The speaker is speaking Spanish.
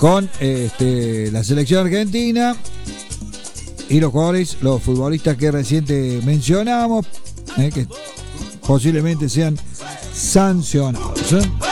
con la selección argentina y los jugadores, los futbolistas que recién mencionamos, que posiblemente sean sancionados.